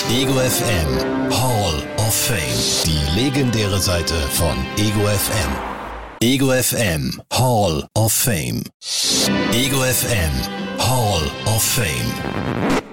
Ego FM Hall of Fame. Die legendäre Seite von Ego FM. Ego FM Hall of Fame. Ego FM Hall of Fame.